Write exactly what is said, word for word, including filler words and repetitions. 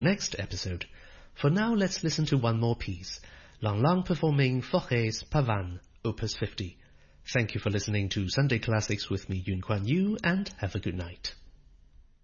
next episode. For now, let's listen to one more piece. Lang Lang performing Fauré's Pavane, Opus fifty. Thank you for listening to Sunday Classics with me, Yun Kuan Yu, and have a good night.